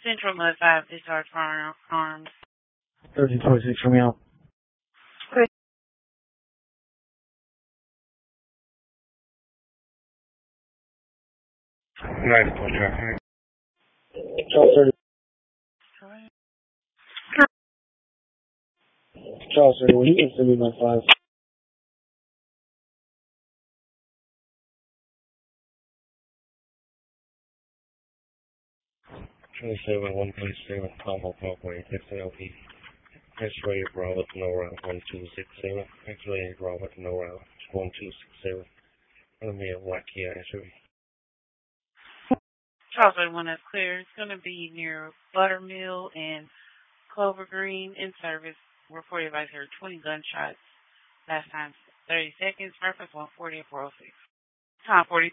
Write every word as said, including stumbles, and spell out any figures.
Central Mud five Discharge Firearms. thirteen twenty-six from out. Nice contract. Charles thirty. Correct. Charles thirty, when you can send me my five. twenty-seven, one thirty-seven, Palmer Parkway, X L P. X-ray Robert Nora, one two six seven. X-ray Robert Nora, one two six seven. Let me a white Kia X-ray. Charles thirty-one, that's clear. It's going to be near Buttermill and Clover Green in service. Reported by here twenty gunshots. Last time thirty seconds. Reference one forty and four oh six. Time forty.